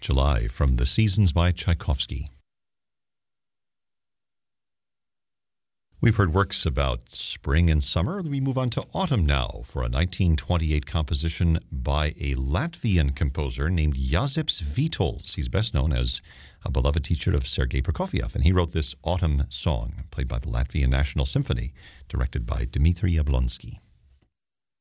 July from The Seasons by Tchaikovsky. We've heard works about spring and summer. We move on to autumn now for a 1928 composition by a Latvian composer named Jāzeps Vītols. He's best known as a beloved teacher of Sergei Prokofiev, and he wrote this autumn song, played by the Latvian National Symphony, directed by Dmitri Yablonsky.